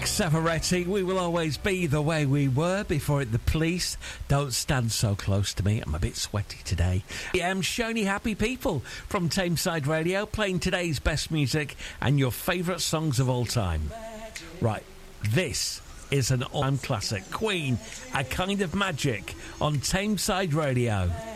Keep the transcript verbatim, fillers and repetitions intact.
Savaretti, we will always be the way we were. Before it, The Police, Don't Stand So Close to Me. I'm a bit sweaty today. I am Shoney Happy People from Tameside Radio, playing today's best music and your favourite songs of all time. Right, this is an all-time classic. Queen, A Kind of Magic on Tameside Radio.